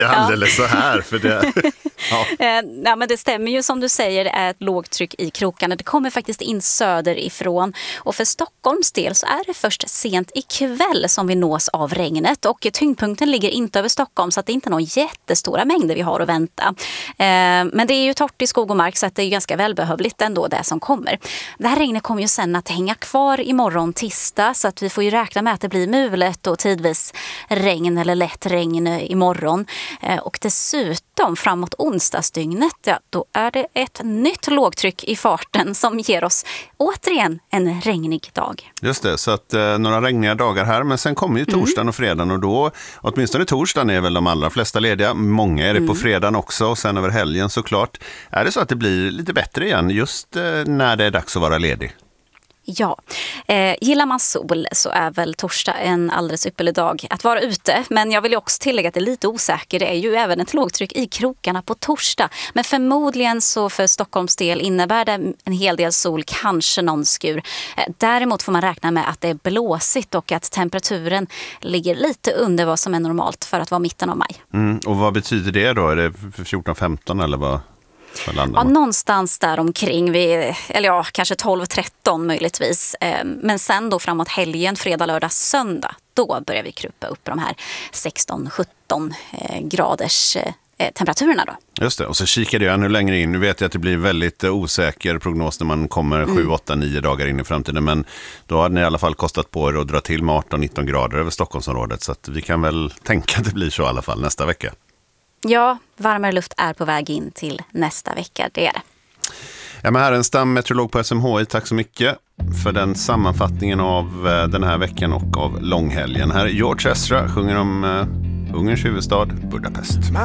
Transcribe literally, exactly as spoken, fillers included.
alldeles så här. För det, ja. Ja, men det stämmer ju som du säger, det är ett lågtryck i krokarna. Det kommer faktiskt in söderifrån. Och för Stockholms del så är det först sent ikväll som vi nås av regnet. Och tyngdpunkten ligger inte över Stockholm, så att det är inte någon jättestora mängder vi har att vänta. Men det är ju torrt i skog och mark, så att det är ganska välbehövligt ändå det som kommer. Det här regnet kommer ju sen att hänga kvar imorgon tisdag, så att vi får ju räkna med att det blir mulet och tidvis regn eller lätt regn imorgon. Och dessutom framåt onsdagsdygnet, ja, då är det ett nytt lågtryck i farten som ger oss återigen en regnig dag. Just det, så att eh, några regniga dagar här, men sen kommer ju torsdagen och fredagen, och då, åtminstone torsdagen är väl de allra flesta lediga. Många är det mm. på fredagen också, och sen över helgen såklart. Är det så att det blir lite bättre igen just eh, när det är dags att vara ledig? Ja, eh, gillar man sol så är väl torsdag en alldeles ypperlig dag att vara ute. Men jag vill ju också tillägga att det är lite osäkert. Det är ju även ett lågtryck i krokarna på torsdag. Men förmodligen så för Stockholms del innebär det en hel del sol, kanske någon skur. Eh, däremot får man räkna med att det är blåsigt och att temperaturen ligger lite under vad som är normalt för att vara mitten av maj. Mm, och vad betyder det då? Är det fjorton femton eller vad? Ja, någonstans där omkring, vid, eller ja, kanske tolv tretton möjligtvis. Men sen då framåt helgen, fredag, lördag, söndag, då börjar vi krypa upp på de här sexton sjutton graders temperaturerna då. Just det, och så kikade jag ännu längre in. Nu vet jag att det blir väldigt osäker prognos när man kommer sju, åtta, nio dagar in i framtiden. Men då hade ni i alla fall kostat på er att dra till med arton nitton grader över Stockholmsområdet. Så att vi kan väl tänka att det blir så i alla fall nästa vecka. Ja, varmare luft är på väg in till nästa vecka, det är det. Ja, men Härenstam, meteorolog på S M H I, tack så mycket för den sammanfattningen av den här veckan och av långhelgen. Här är George Ezra, sjunger om uh, Ungerns huvudstad Budapest.